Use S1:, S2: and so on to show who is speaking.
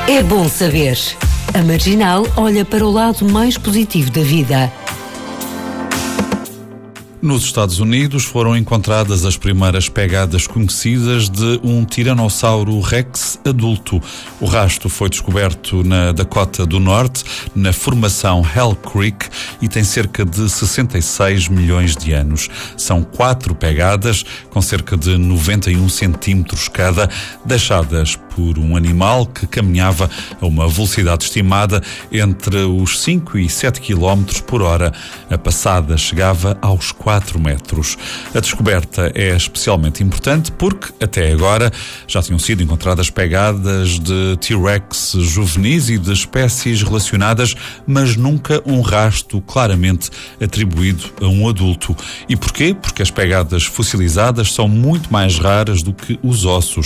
S1: É bom saber. A Marginal olha para o lado mais positivo da vida.
S2: Nos Estados Unidos foram encontradas as primeiras pegadas conhecidas de um Tiranossauro Rex adulto. O rastro foi descoberto na Dakota do Norte, na formação Hell Creek, e tem cerca de 66 milhões de anos. São 4 pegadas, com cerca de 91 centímetros cada, deixadas por um animal que caminhava a uma velocidade estimada entre os 5 e 7 km por hora. A passada chegava aos 4 metros. A descoberta é especialmente importante porque, até agora, já tinham sido encontradas pegadas de T-Rex juvenis e de espécies relacionadas, mas nunca um rastro claramente atribuído a um adulto. E porquê? Porque as pegadas fossilizadas são muito mais raras do que os ossos.